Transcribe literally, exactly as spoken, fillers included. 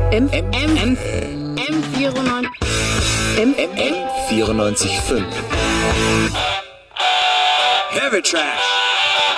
M, M, M, M vierundneunzig. M, M vierundneunzig Komma fünf. Heavy Trash.